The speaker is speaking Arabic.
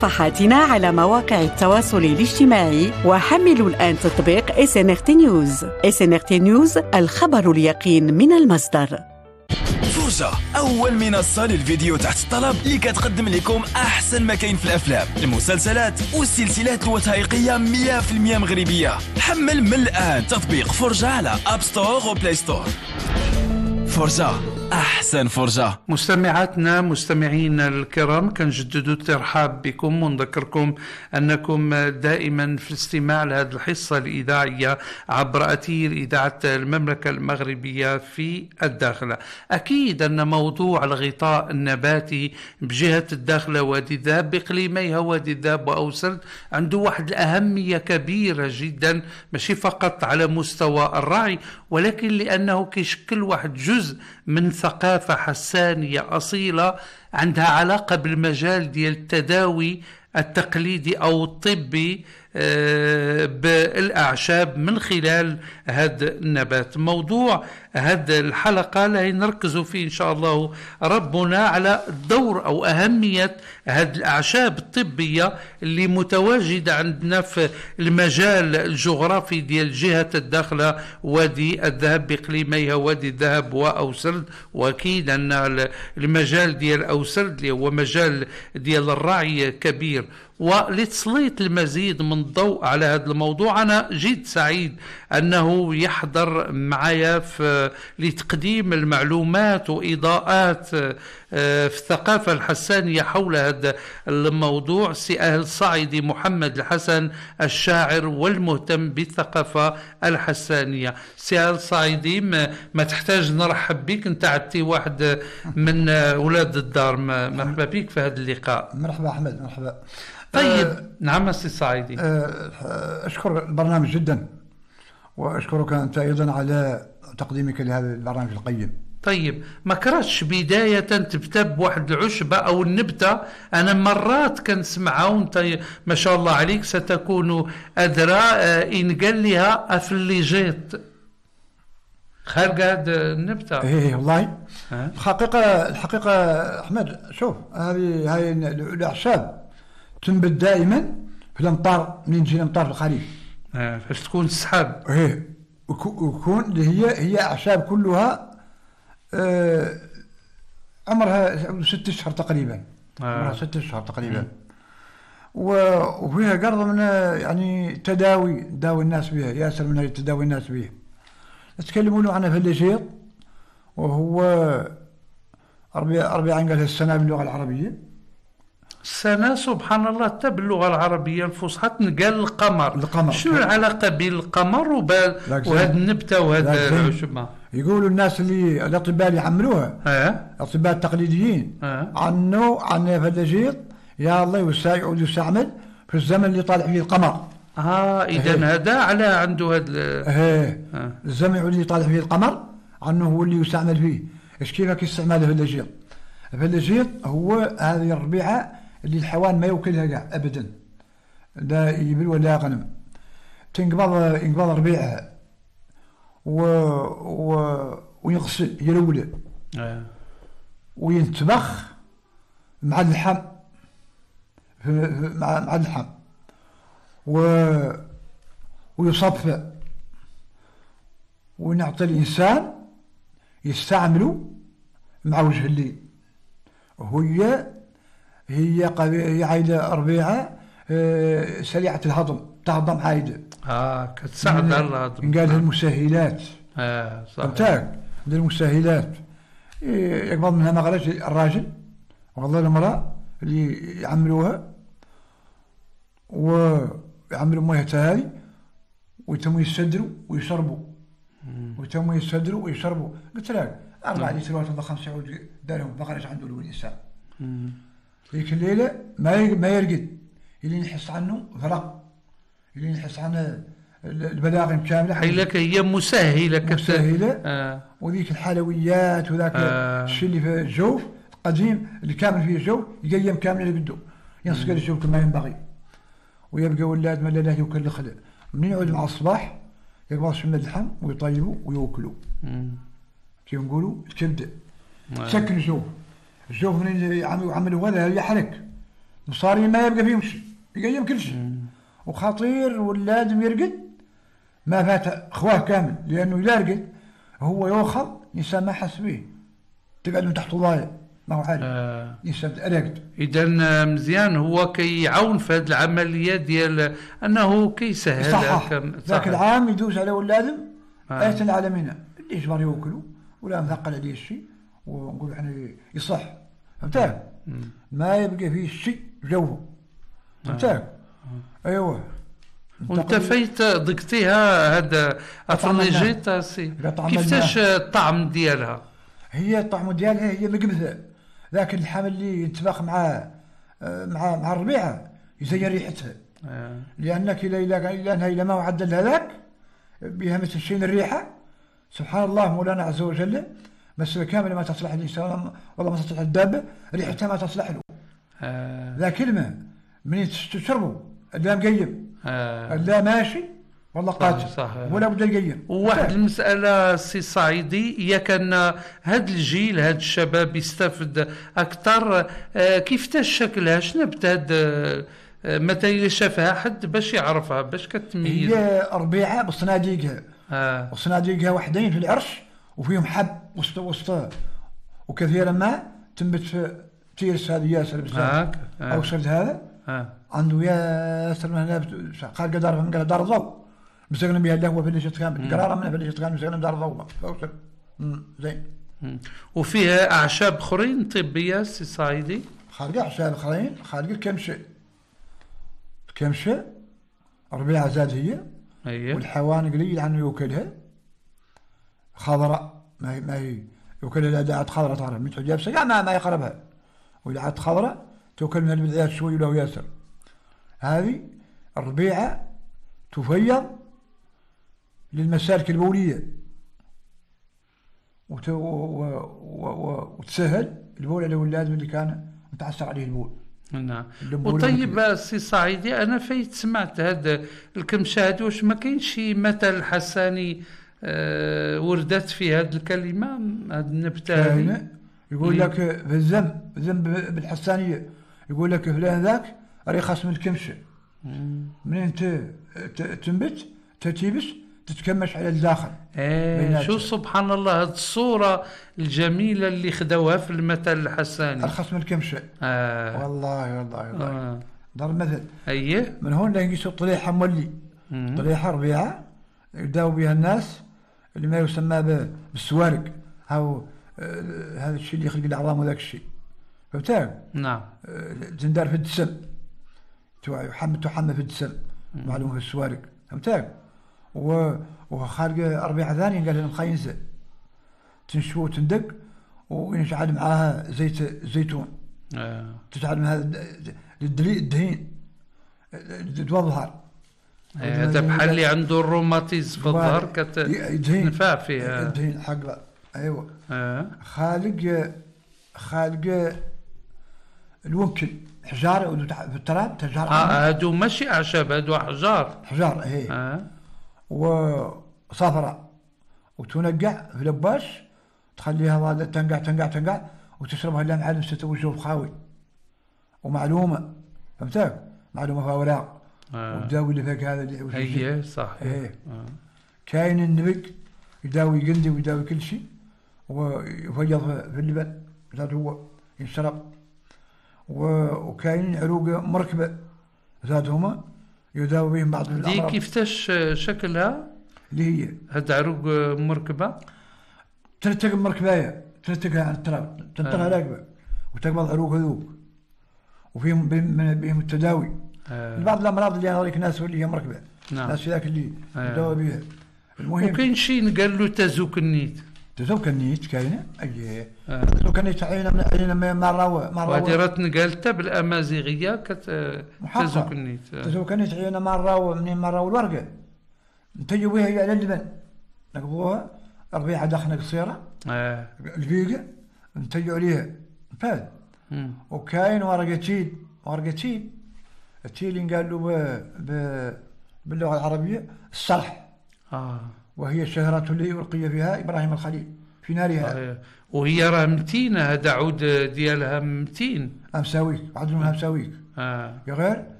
صفحاتنا على مواقع التواصل الاجتماعي وحملوا الآن تطبيق SNRT News. SNRT News، الخبر اليقين من المصدر. فرجة، أول منصة للفيديو تحت الطلب اللي كتقدم لكم أحسن ما كاين في الأفلام، المسلسلات والسلسلات الوثائقية 100% مغربية. حمل من الآن تطبيق فرجة على أب ستور وبلاي ستور. فرجة، أحسن فرجة. مستمعاتنا مستمعينا الكرام، كنجدد الترحاب بكم ونذكركم أنكم دائما في الاستماع لهذه الحصة الإذاعية عبر أثير إذاعة المملكة المغربية في الداخلة. أكيد أن موضوع الغطاء النباتي بجهة الداخلة وادي الذهب بإقليميها وادي الذهب وأوسرد عنده واحد الأهمية كبيرة جدا، ماشي فقط على مستوى الرعي، ولكن لأنه كيشكل واحد جزء من ثقافة حسانية أصيلة عندها علاقة بالمجال ديال التداوي التقليدي أو الطبي بالأعشاب من خلال هذا النبات. موضوع هذه الحلقة اللي نركز فيه إن شاء الله ربنا على الدور أو أهمية هذه الأعشاب الطبية اللي متواجدة عندنا في المجال الجغرافي ديال جهة الداخلة وادي الذهب بإقليميها وادي الذهب وأوسرد. وأكيد أن المجال ديال أوسرد اللي هو مجال ديال الرعي كبير. ولتسليط المزيد من الضوء على هذا الموضوع، أنا جد سعيد أنه يحضر معي لتقديم المعلومات وإضاءات في الثقافة الحسانية حول هذا الموضوع سي أهل صعيدي محمد الحسن، الشاعر والمهتم بالثقافة الحسانية. سي أهل صعيدي، ما تحتاج نرحب بك، انت عدتي واحد من أولاد الدار. مرحبا بك في هذا اللقاء. مرحبا أحمد، مرحبا. طيب نعم سي صعيدي، أشكر البرنامج جدا، وأشكرك أنت أيضا على تقديمك لهذا البرنامج القيم. طيب ما كرهتش بداية تبدأ بواحد العشبة أو النبتة؟ أنا مرات كنسمعها وأنت ما شاء الله عليك ستكون أدرى إن قال لها أفليجيت خارجة هذه النبتة. إيه والله. الحقيقة أحمد، شوف هذه الأعشاب تنبت دائما في الأمطار، منين تجي الأمطار في الخريف فاش تكون السحاب. إيه، ويكون هي أعشاب كلها عمرها 6 أشهر تقريبا. عمرها 6 أشهر تقريبا. وفيها قرض من يعني تداوي الناس بها، ياسر منها تداوي الناس بها. نتكلمون عنها في الليجيط، وهو 40 قالها السنة باللغة العربية. السنة سبحان الله حتى باللغة العربية الفصحى تنقال القمر. شنو العلاقة بين القمر وهذه النبتة وهذا العشبة؟ يقولوا الناس اللي الأطباء اللي عملوها، الأطباء التقليديين، عنه في الليجيط يا الله يعود يستعمل في الزمن اللي طالع فيه القمر. إذا هذا على عنده هذا الزمن اللي طالع فيه القمر، عنه هو اللي يستعمل فيه. إيش كيفك استعماله في الليجيط؟ في الليجيط هو هذه الربيعة اللي الحيوان ما يوكلها كاع أبدا، لا يبل ولا غنم. ينقبض ربيعها ويغسل يلوله وينتبخ مع اللحم مع اللحم ويصفى، ونعطي الإنسان يستعمله مع وجه الليل. هي عايدة ربيعة سريعة الهضم، تهضم عايدة. كتساعد على الهضم. قالها المسهلات. صحيح. المسهلات يقبض منها مغرج الراجل والله المرأة اللي يعملوها، ويعملوا مويه هذه ويتموا يستدروا ويشربوا. قلت لك 4 لترات ولا 5 عود دارهم مغرج عنده الإنسان. ذيك الليلة ما يرقد اللي نحس عنه فرق، اللي نحس عنه البلاغم كاملة. حيلك هي مسهلة. وذيك الحلويات وذاك الشيء اللي في الجوف القديم اللي كامل فيه الجوف يقيم كامل اللي بده ينسقل الجوف كما ينبغي، ويبقى ولاد ما لا يوكل الخلق. منين يعود مع الصباح يقبض شمة اللحم ويطيبوا ويوكلوا. كيف نقولوا الكبدة سكن الجوف. منين يعملوا هذا يحرك مصاري ما يبقى فيهم شيء، يقيم كل شيء. وخطير ولازم يرقد ما فات اخواه كامل، لانه اذا رقد هو يؤخذ انسان ما حس به، تقعد من تحت ضايع ما هو عارف انسان رقد. اذا مزيان هو كيعاون في هذه العمليه ديال انه كيسهل ذاك العام يدوز على ولادهم آية العالمين اللي يجبر يوكلوا ولا مثقل عليه الشيء، ونقول احنا يصح، فهمتك؟ ما يبقى فيه شيء جوه، فهمتك؟ ايوه. وانت فايت ضقتيها هذا افرنجيت كيفاش الطعم ديالها؟ هي الطعم ديالها هي مقبثه، لكن الحمل اللي يتباخ مع الربيعه يزين ريحتها. لانك اذا ما عدل هذاك بها مثل شيء الريحه، سبحان الله مولانا عز وجل، بس كامل ما تصلح الانسان والله ما تصلح الدابه، ريحتها ما تصلح له. ذا كلمه من تشربه لا مقيم لا ماشي والله قاتل ولا بد يقيم. وواحد المساله سي صعيدي، هي كان هذا الجيل هذا الشباب يستفد اكثر، كيف شكلها شنو بتاد متى شافها حد باش يعرفها باش كتميز؟ هي ربيعه بصناديقها وصناديقها وحدين في العرش وفيهم حب وسط وكثيرا ما تنبت في تيرس هذه ياسر بزاف او سرد هذا عنده ياسر من هنا قال قدر من دار ضوء مسكنا بها القهوه في اللي كامل قراره من في اللي كان مسكنا دار ضوء زين. وفيها اعشاب اخرين طبيه سي صعيدي؟ خارجه اعشاب اخرين، خارجه كمشه ربيعه زاد هي والحيوان قليل عنه يوكلها خضراء، ما هي يوكلها الاداءات خضراء تعرف مثل جاب سجع ما يقربها، والعاد خضراء توكل من البدايات شوي وله ياسر. هذه الربيعه تفيض للمسالك البوليه وتسهل البول على الاولاد اللي كان متعسر عليه البول. نعم. وطيب سي صعيدي، انا فايت سمعت هذا الكمشه هذه، واش ما كاينش شي مثل حساني وردت في هذه الكلمه هذه النبته هذه؟ يقول لك في الذنب بالحسانيه، يقول لك فلان ذاك رخص من الكمشه، منين تنبت تتيبس تتكمش على الداخل. شو سبحان الله، هذه الصوره الجميله اللي خدوها في المثل الحساني، ارخص من الكمشه. والله ضرب مثل. من هون نقيسوا طليحه مولي، طليحه ربيعه يداوي بها الناس اللي ما يسمى بالسوارق، هذا الشيء اللي يخلق العظام وذاك الشيء، فهمتك؟ نعم. تندار في الدسم، تحمى في الدسم، معلومه في السوارق، فهمتك؟ وخارجه ربيعه ثانيه قال لهم خينزه تنشوه وتندق وينشعل معاها زيت زيتون. تجعل من هذا الدهين الظهر. هذا بحال اللي عنده الروماتيزم في الظهر كتنفع فيها الدهين حق. ايوه. خالق الوكل حجار في التراب تجار. هادو ماشي اعشاب، هادو حجار وصفراء وتنقع في لباش تخليها تنقع وتشربها الا معلم ستوجه خاوي. ومعلومه فهمتك؟ معلومه في اوراق وتداوي اللي فيك هذا اللي صح. كاين النبق يداوي قندي ويداوي كل شيء ويفيض في اللبن ذات هو يشرب. وكاين عروق مركبه ذاتهما يداوي بهم بعض الامراض. دي كيفتاش شكلها اللي هي هاد عروق مركبه؟ ترتقب مركبايه ترتقها على التراب تنطرها راكبه وتقبض عروق هذوك وفيهم بهم التداوي. بعض الامراض اللي انا ناس اللي هي مركبه. ناس ذاك اللي يداوي بها. المهم وكاين شيء قال له تزوكنيت كاينه تزوكنيت عينا مره وهذه راه تنقالتها بالامازيغيه تزوكنيت عينا مره منين مره والورقه نتجوا بها على اللبن نقبوها ربيعه داخله قصيره الفيقه نتجوا عليها فهد. وكاين ورقتين التيل قال له باللغه العربيه الصلح. وهي الشهرة اللي يلقي فيها إبراهيم الخليل في نارها. وهي راه متينة، هذا عود ديالها متين. أمساويك بعض منها أمساويك غير